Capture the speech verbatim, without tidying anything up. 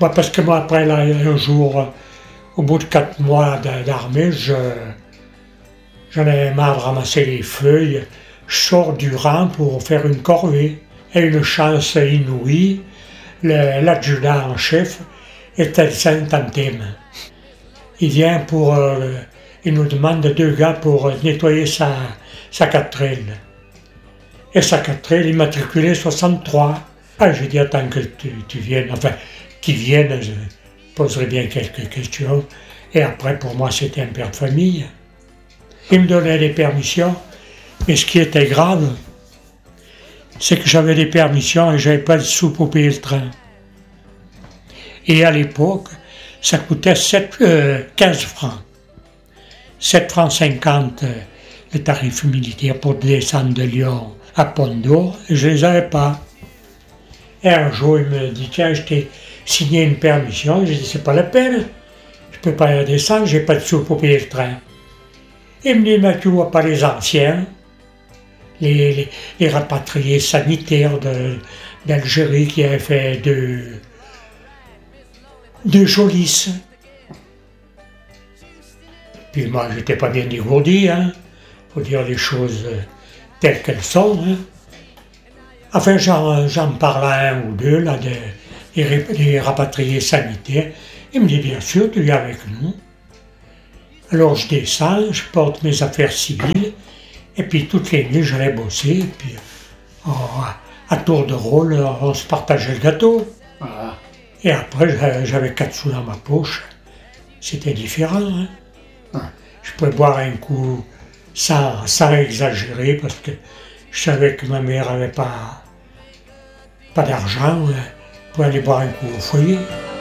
Ouais, parce que moi, après, là, un jour, euh, au bout de quatre mois de- d'armée, je, j'en avais marre de ramasser les feuilles. Je sors du rang pour faire une corvée. Et une chance inouïe, le- l'adjudant en chef était le Saint-Antime. Il vient pour... euh, il nous demande deux gars pour euh, nettoyer sa, sa quatrelle. Et sa quatrelle, immatriculée soixante-trois. Ah, j'ai dit, attends que tu, tu viennes, enfin, qu'il vienne, je poserai bien quelques questions. Et après, pour moi, c'était un père de famille. Il me donnait des permissions, mais ce qui était grave, c'est que j'avais des permissions et j'avais pas de sous pour payer le train. Et à l'époque, ça coûtait sept, euh, quinze francs. sept francs cinquante euh, le tarif militaire pour descendre de Lyon à Pont-d'Or, et je les avais pas. Et un jour, il me dit, tiens, je t'ai signé une permission. J'ai dit, c'est pas la peine, je peux pas y descendre, j'ai pas de sous pour payer le train. Il me dit, mais tu vois pas les anciens, les, les, les rapatriés sanitaires de, d'Algérie qui avaient fait de, de Jolis. Puis moi, j'étais pas bien dégourdi, hein, faut dire les choses telles qu'elles sont. Hein. Enfin, j'en, j'en parle à un ou deux, là, des, des, des rapatriés sanitaires. Il me dit, bien sûr, tu viens avec nous. Alors je descends, je porte mes affaires civiles, et puis toutes les nuits, j'allais bosser, et puis oh, à tour de rôle, on se partageait le gâteau. Voilà. Et après, j'avais quatre sous dans ma poche. C'était différent. Hein. Ouais. Je pouvais boire un coup sans, sans exagérer, parce que je savais que ma mère n'avait pas, pas d'argent pour aller boire un coup au foyer.